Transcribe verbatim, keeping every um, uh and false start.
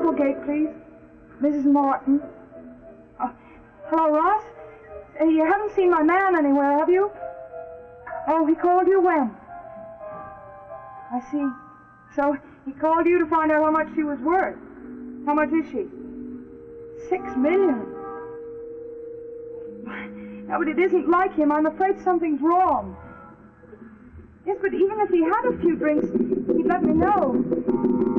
Applegate, please. Missus Martin. Uh, hello, Ross? Uh, you haven't seen my man anywhere, have you? Oh, he called you when? I see. So, he called you to find out how much she was worth. How much is she? Six million. No, but it isn't like him. I'm afraid something's wrong. Yes, but even if he had a few drinks, he'd let me know.